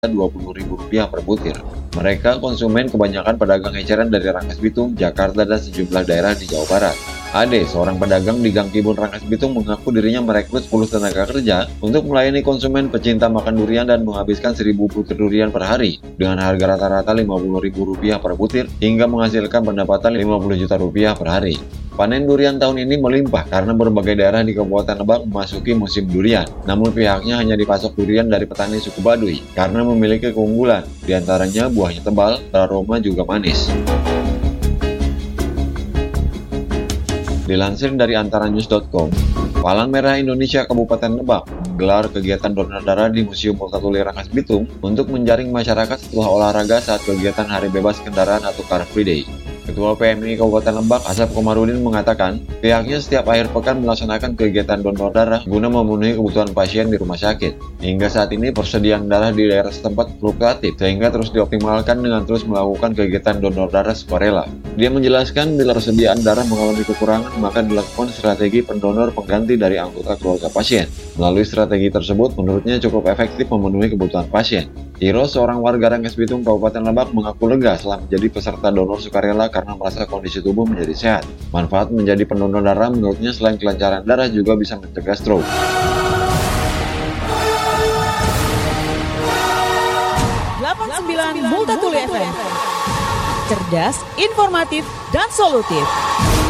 Rp20.000 per butir. Mereka konsumen kebanyakan pedagang eceran dari Rangkas Bitung, Jakarta, dan sejumlah daerah di Jawa Barat. Ade, seorang pedagang di Gang Kibun Rangkas Bitung, mengaku dirinya merekrut 10 tenaga kerja untuk melayani konsumen pecinta makan durian dan menghabiskan 1.000 butir durian per hari dengan harga rata-rata Rp50.000 per butir hingga menghasilkan pendapatan Rp50 juta per hari. Panen durian tahun ini melimpah karena berbagai daerah di Kabupaten Lebak memasuki musim durian. Namun pihaknya hanya dipasok durian dari petani suku Baduy karena memiliki keunggulan, diantaranya buahnya tebal, aroma juga manis. Dilansir dari antaranews.com, Palang Merah Indonesia Kabupaten Lebak menggelar kegiatan donor darah di Museum Multatuli Rangkas Bitung untuk menjaring masyarakat setelah olahraga saat kegiatan Hari Bebas Kendaraan atau Car Free Day. Ketua PMI Kabupaten Lebak, Asep Komarudin, mengatakan pihaknya setiap akhir pekan melaksanakan kegiatan donor darah guna memenuhi kebutuhan pasien di rumah sakit. Hingga saat ini persediaan darah di daerah setempat fluktuatif sehingga terus dioptimalkan dengan terus melakukan kegiatan donor darah sukarela. Dia menjelaskan bila persediaan darah mengalami kekurangan maka dilakukan strategi pendonor pengganti dari anggota keluarga pasien. Melalui strategi tersebut menurutnya cukup efektif memenuhi kebutuhan pasien. Iro, seorang warga Rangkas Bitung, Kabupaten Lebak, mengaku lega setelah menjadi peserta donor sukarela karena merasa kondisi tubuh menjadi sehat. Manfaat menjadi pendonor darah menurutnya selain kelancaran darah juga bisa mencegah stroke. 89 Multatuli FM. Cerdas, informatif, dan solutif.